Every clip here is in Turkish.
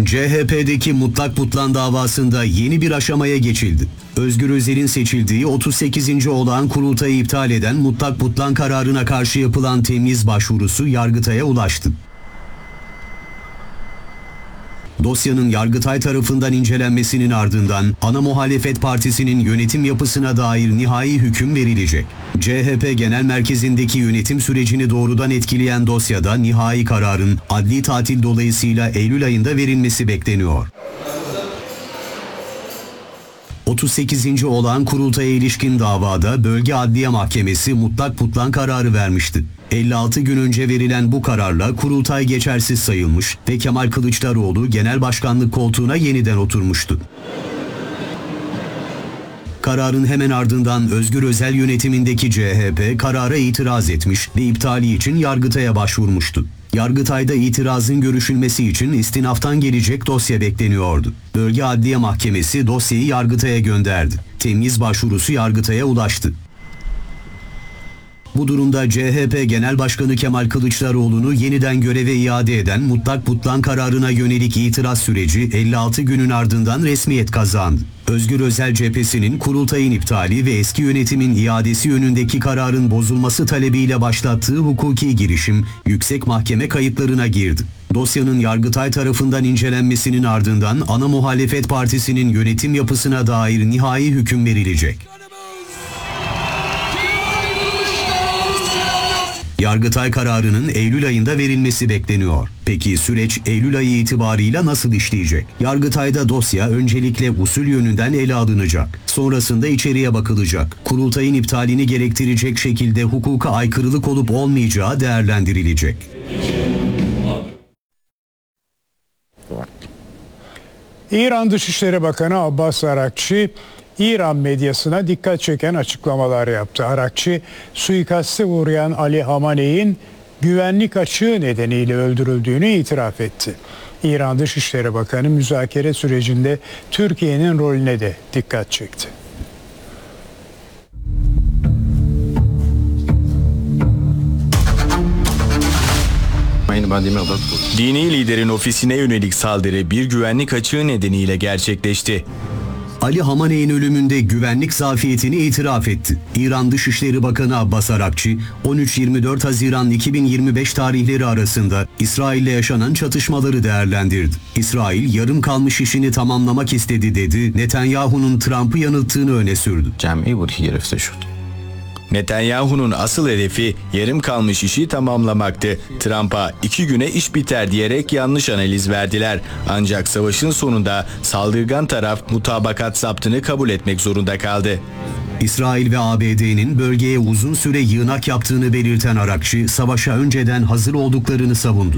CHP'deki Mutlak Butlan davasında yeni bir aşamaya geçildi. Özgür Özel'in seçildiği 38. olağan kurultayı iptal eden Mutlak Butlan kararına karşı yapılan temyiz başvurusu Yargıtay'a ulaştı. Dosyanın Yargıtay tarafından incelenmesinin ardından ana muhalefet partisinin yönetim yapısına dair nihai hüküm verilecek. CHP Genel Merkezi'ndeki yönetim sürecini doğrudan etkileyen dosyada nihai kararın adli tatil dolayısıyla Eylül ayında verilmesi bekleniyor. 38. olağan kurultaya ilişkin davada Bölge Adliye Mahkemesi Mutlak Butlan kararı vermişti. 56 gün önce verilen bu kararla kurultay geçersiz sayılmış ve Kemal Kılıçdaroğlu genel başkanlık koltuğuna yeniden oturmuştu. Kararın hemen ardından Özgür Özel yönetimindeki CHP karara itiraz etmiş ve iptali için Yargıtay'a başvurmuştu. Yargıtay'da itirazın görüşülmesi için istinaftan gelecek dosya bekleniyordu. Bölge Adliye Mahkemesi dosyayı Yargıtay'a gönderdi. Temyiz başvurusu Yargıtay'a ulaştı. Bu durumda CHP Genel Başkanı Kemal Kılıçdaroğlu'nu yeniden göreve iade eden Mutlak Butlan kararına yönelik itiraz süreci 56 günün ardından resmiyet kazandı. Özgür Özel cephesinin kurultayın iptali ve eski yönetimin iadesi yönündeki kararın bozulması talebiyle başlattığı hukuki girişim yüksek mahkeme kayıtlarına girdi. Dosyanın Yargıtay tarafından incelenmesinin ardından ana muhalefet partisinin yönetim yapısına dair nihai hüküm verilecek. Yargıtay kararının Eylül ayında verilmesi bekleniyor. Peki süreç Eylül ayı itibarıyla nasıl işleyecek? Yargıtay'da dosya öncelikle usul yönünden ele alınacak. Sonrasında içeriye bakılacak. Kurultayın iptalini gerektirecek şekilde hukuka aykırılık olup olmayacağı değerlendirilecek. İran Dışişleri Bakanı Abbas Arakçi, İran medyasına dikkat çeken açıklamalar yaptı. Arakçi, suikaste uğrayan Ali Hamaney'in güvenlik açığı nedeniyle öldürüldüğünü itiraf etti. İran Dışişleri Bakanı müzakere sürecinde Türkiye'nin rolüne de dikkat çekti. Dini liderin ofisine yönelik saldırı bir güvenlik açığı nedeniyle gerçekleşti. Ali Hamaney'in ölümünde güvenlik zafiyetini itiraf etti. İran Dışişleri Bakanı Abbas Arakçi, 13-24 Haziran 2025 tarihleri arasında İsrail'le yaşanan çatışmaları değerlendirdi. İsrail, yarım kalmış işini tamamlamak istedi dedi, Netanyahu'nun Trump'ı yanılttığını öne sürdü. Netanyahu'nun asıl hedefi yarım kalmış işi tamamlamaktı. Trump'a 2 güne iş biter diyerek yanlış analiz verdiler. Ancak savaşın sonunda saldırgan taraf mutabakat zaptını kabul etmek zorunda kaldı. İsrail ve ABD'nin bölgeye uzun süre yığınak yaptığını belirten Arakçi, savaşa önceden hazır olduklarını savundu.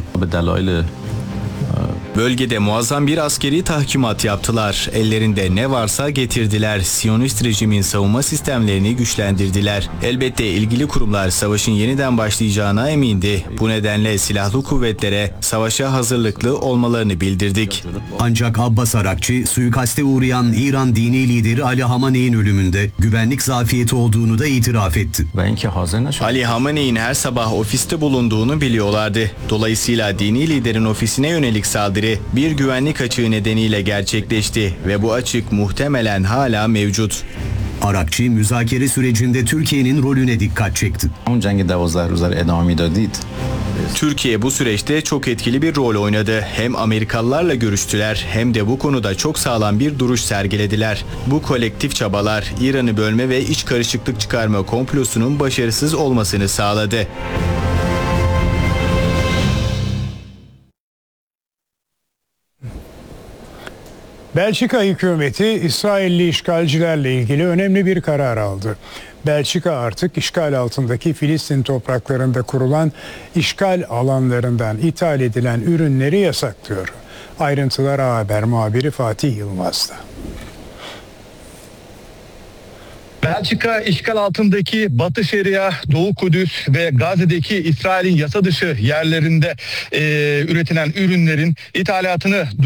Bölgede muazzam bir askeri tahkimat yaptılar. Ellerinde ne varsa getirdiler. Siyonist rejimin savunma sistemlerini güçlendirdiler. Elbette ilgili kurumlar savaşın yeniden başlayacağına emindi. Bu nedenle silahlı kuvvetlere savaşa hazırlıklı olmalarını bildirdik. Ancak Abbas Arakçi, suikaste uğrayan İran dini lideri Ali Hamaney'in ölümünde güvenlik zafiyeti olduğunu da itiraf etti. Ali Hamaney'in her sabah ofiste bulunduğunu biliyorlardı. Dolayısıyla dini liderin ofisine yönelik saldırı bir güvenlik açığı nedeniyle gerçekleşti ve bu açık muhtemelen hala mevcut. Arakçi, müzakere sürecinde Türkiye'nin rolüne dikkat çekti. Türkiye bu süreçte çok etkili bir rol oynadı. Hem Amerikalılarla görüştüler hem de bu konuda çok sağlam bir duruş sergilediler. Bu kolektif çabalar İran'ı bölme ve iç karışıklık çıkarma komplosunun başarısız olmasını sağladı. Belçika hükümeti İsrailli işgalcilerle ilgili önemli bir karar aldı. Belçika artık işgal altındaki Filistin topraklarında kurulan işgal alanlarından ithal edilen ürünleri yasaklıyor. Ayrıntılar A Haber muhabiri Fatih Yılmaz'da. Belçika işgal altındaki Batı Şeria, Doğu Kudüs ve Gazze'deki İsrail'in yasa dışı yerlerinde üretilen ürünlerin ithalatını